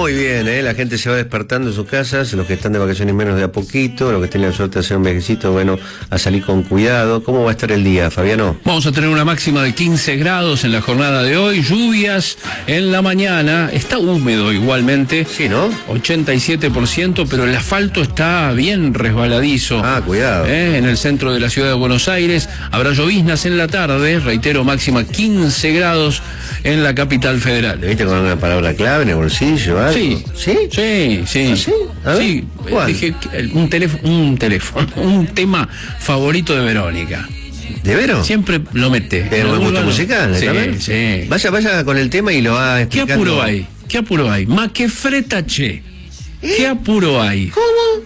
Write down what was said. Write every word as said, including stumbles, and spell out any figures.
Muy bien, ¿eh? La gente se va despertando en sus casas, los que están de vacaciones menos de a poquito, los que tienen la suerte de hacer un viajecito, bueno, a salir con cuidado. ¿Cómo va a estar el día, Fabiano? Vamos a tener una máxima de quince grados en la jornada de hoy, lluvias en la mañana, está húmedo igualmente. Sí, ¿no? ochenta y siete por ciento, pero el asfalto está bien resbaladizo. Ah, cuidado. ¿Eh? En el centro de la ciudad de Buenos Aires habrá lloviznas en la tarde, reitero, máxima quince grados en la capital federal. ¿Le viste con una palabra clave en el bolsillo? ¿Algo? Sí. ¿Sí? Sí, sí. ¿Ah, sí? A ver, sí, ¿cuál? dije un teléfono, un teléfono, un tema favorito de Verónica. ¿De Vero? Siempre lo mete. ¿De buen gusto musical? Sí, ¿también? sí. Vaya, vaya con el tema y lo va ¿Qué explicando. apuro hay? ¿Qué apuro hay? Ma que freta che. ¿Qué apuro hay? ¿Cómo?